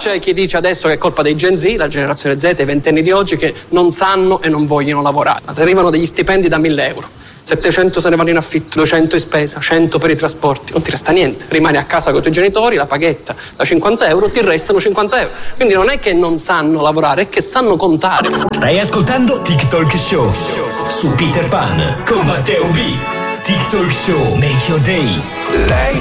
C'è chi dice adesso che è colpa dei Gen Z, la generazione Z, i ventenni di oggi, che non sanno e non vogliono lavorare. Arrivano degli stipendi da 1.000 euro. 700 se ne vanno in affitto, 200 in spesa, 100 per i trasporti, non ti resta niente, rimani a casa con i tuoi genitori, la paghetta da 50 euro, ti restano 50 euro. Quindi non è che non sanno lavorare, è che sanno contare. Stai ascoltando TikTok Show su Peter Pan con Matteo B. TikTok Show, make your day. Lei